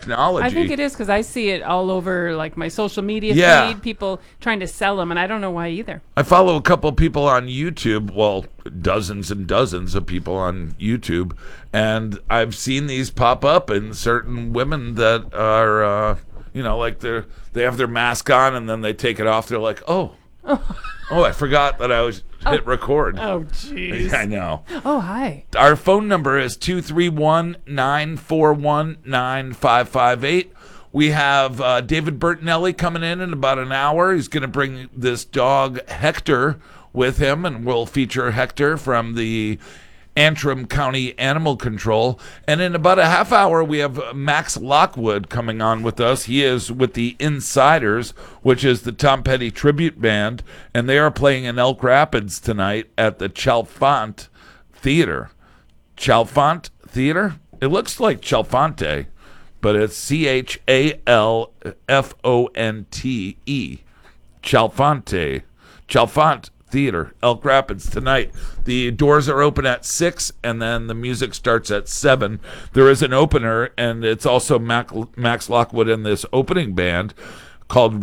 technology. I think it is because I see it all over like my social media feed, people trying to sell them, and I don't know why either. I follow a couple people on YouTube, well, dozens and dozens of people on YouTube, and I've seen these pop up in certain women that are, like they have their mask on and then they take it off. They're like, oh, I forgot that I was hit record. Oh, jeez. I know. Oh, hi. Our phone number is 231-941-9558. We have David Bertinelli coming in about an hour. He's going to bring this dog, Hector, with him, and we'll feature Hector from the Antrim County Animal Control. And in about a half hour, we have Max Lockwood coming on with us. He is with the Insiders, which is the Tom Petty tribute band, and they are playing in Elk Rapids tonight at the Chalfont Theater. Chalfont Theater? It looks like Chalfonte, but it's Chalfonte. Chalfonte. Chalfont Theater, Elk Rapids tonight. The doors are open at 6, and then the music starts at 7. There is an opener, and it's also Max Lockwood in this opening band called